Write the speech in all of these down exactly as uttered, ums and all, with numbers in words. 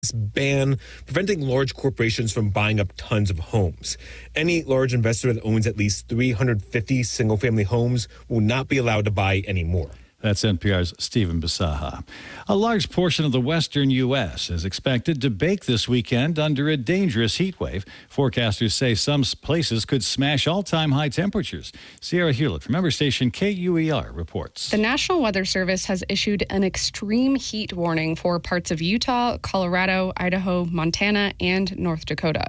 This ban preventing large corporations from buying up tons of homes. Any large investor that owns at least three hundred fifty single-family homes will not be allowed to buy any more. That's N P R's Stephen Bisaha. A large portion of the western U S is expected to bake this weekend under a dangerous heat wave. Forecasters say some places could smash all-time high temperatures. Sierra Hewlett from member station K U E R reports. The National Weather Service has issued an extreme heat warning for parts of Utah, Colorado, Idaho, Montana, and North Dakota.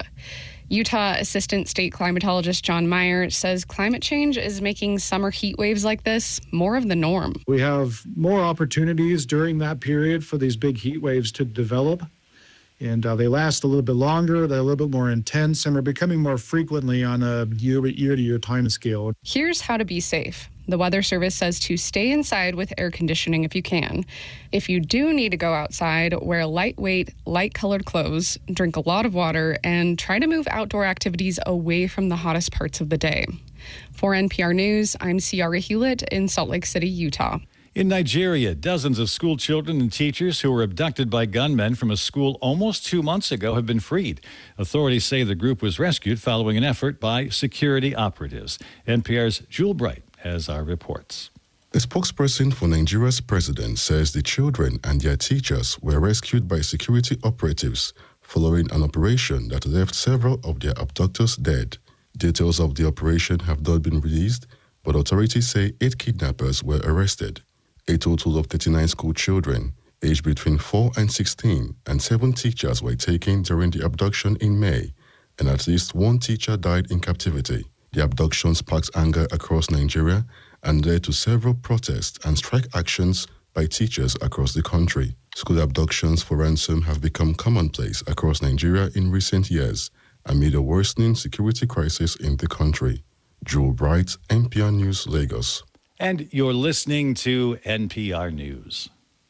Utah Assistant State Climatologist John Meyer says climate change is making summer heat waves like this more of the norm. We have more opportunities during that period for these big heat waves to develop, and uh, they last a little bit longer, they're a little bit more intense, and are becoming more frequently on a year, year-to-year time scale. Here's how to be safe. The Weather Service says to stay inside with air conditioning if you can. If you do need to go outside, wear lightweight, light-colored clothes, drink a lot of water, and try to move outdoor activities away from the hottest parts of the day. For N P R News, I'm Sierra Hewlett in Salt Lake City, Utah. In Nigeria, dozens of school children and teachers who were abducted by gunmen from a school almost two months ago have been freed. Authorities say the group was rescued following an effort by security operatives. N P R's Jewel Bright has our reports. The spokesperson for Nigeria's president says the children and their teachers were rescued by security operatives following an operation that left several of their abductors dead. Details of the operation have not been released, but authorities say eight kidnappers were arrested. A total of thirty-nine school children, aged between four and sixteen, and seven teachers were taken during the abduction in May, and at least one teacher died in captivity. The abduction sparked anger across Nigeria and led to several protests and strike actions by teachers across the country. School abductions for ransom have become commonplace across Nigeria in recent years amid a worsening security crisis in the country. Joel Bright, N P R News, Lagos. And you're listening to N P R News.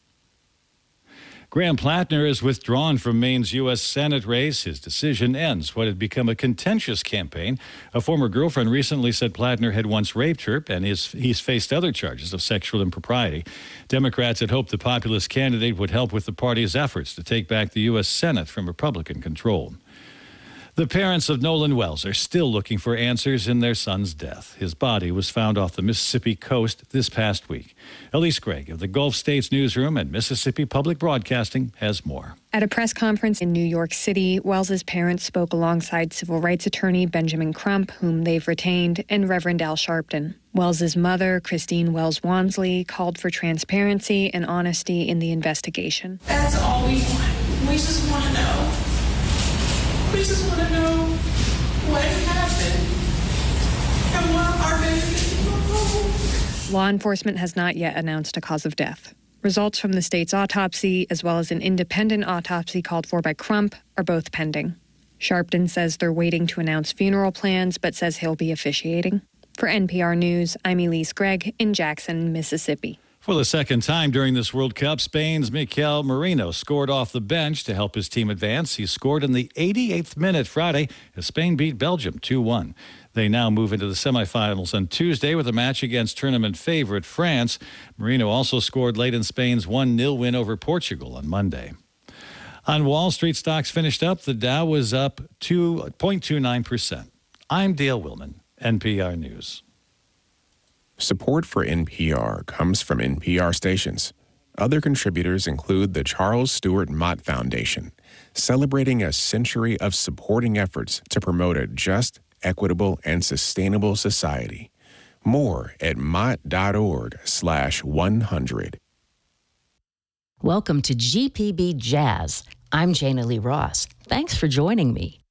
Graham Plattner is withdrawn from Maine's U S Senate race. His decision ends what had become a contentious campaign. A former girlfriend recently said Plattner had once raped her, and is, he's faced other charges of sexual impropriety. Democrats had hoped the populist candidate would help with the party's efforts to take back the U S Senate from Republican control. The parents of Nolan Wells are still looking for answers in their son's death. His body was found off the Mississippi coast this past week. Elise Gregg of the Gulf States Newsroom and Mississippi Public Broadcasting has more. At a press conference in New York City, Wells's parents spoke alongside civil rights attorney Benjamin Crump, whom they've retained, and Reverend Al Sharpton. Wells's mother, Christine Wells Wansley, called for transparency and honesty in the investigation. That's all we want. We just want to know. We just want to know what happened and why our baby is home. Law enforcement has not yet announced a cause of death. Results from the state's autopsy, as well as an independent autopsy called for by Crump, are both pending. Sharpton says they're waiting to announce funeral plans, but says he'll be officiating. For N P R News, I'm Elise Gregg in Jackson, Mississippi. For the second time during this World Cup, Spain's Mikel Merino scored off the bench to help his team advance. He scored in the eighty-eighth minute Friday as Spain beat Belgium two one. They now move into the semifinals on Tuesday with a match against tournament favorite France. Merino also scored late in Spain's one nil win over Portugal on Monday. On Wall Street, stocks finished up. The Dow was up two point two nine percent. I'm Dale Willman, N P R News. Support for N P R comes from N P R stations. Other contributors include the Charles Stewart Mott Foundation, celebrating a century of supporting efforts to promote a just, equitable, and sustainable society. More at mott.org slash 100. Welcome to G P B Jazz. I'm Jana Lee Ross. Thanks for joining me.